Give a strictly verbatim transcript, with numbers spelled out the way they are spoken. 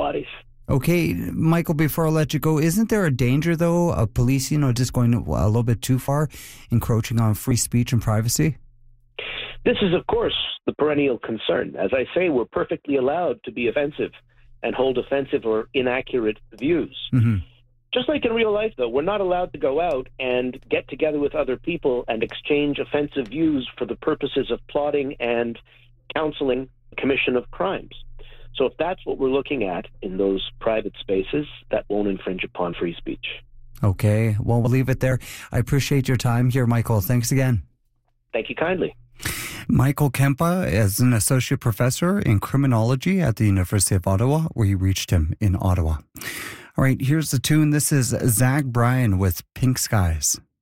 bodies. Okay, Michael, before I let you go, isn't there a danger, though, of police, you know, just going a little bit too far, encroaching on free speech and privacy? This is, of course, the perennial concern. As I say, we're perfectly allowed to be offensive and hold offensive or inaccurate views. Mm-hmm. Just like in real life, though, we're not allowed to go out and get together with other people and exchange offensive views for the purposes of plotting and counseling the commission of crimes. So if that's what we're looking at in those private spaces, that won't infringe upon free speech. Okay, well, we'll leave it there. I appreciate your time here, Michael. Thanks again. Thank you kindly. Michael Kempa is an associate professor in criminology at the University of Ottawa, where you reached him in Ottawa. All right, here's the tune. This is Zach Bryan with Pink Skies.